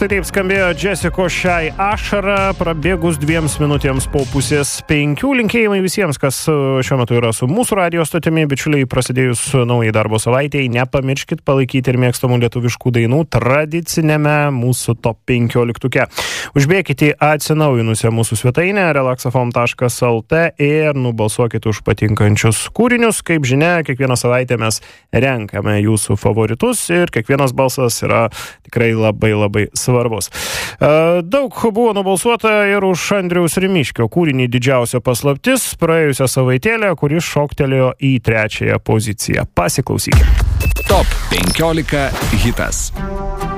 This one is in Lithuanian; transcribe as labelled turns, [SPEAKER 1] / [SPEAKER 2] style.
[SPEAKER 1] Štai taip skambėjo Jessica Shy Ašara, prabėgus 2 minutėms po 4:30. Linkėjimai visiems, kas šiuo metu yra su mūsų radijo stotimi. Bičiuliai, prasidėjus naujai darbo savaitėje, nepamirškit palaikyti ir mėgstamų lietuviškų dainų tradicinėme mūsų top 15. Užbėkite į atsinaujinusią mūsų svetainę relaxafm.lt ir nubalsuokite už patinkančius kūrinius. Kaip žinia, kiekvieną savaitę mes renkame jūsų favoritus ir kiekvienas balsas yra tikrai labai svarbus. Daug buvo nubalsuota ir už Andriaus Rimiškio kūrinį Didžiausia paslaptis praėjusią savaitėlę, kuris šoktelėjo į 3. poziciją. Pasiklausykime.
[SPEAKER 2] Top 15 hitas.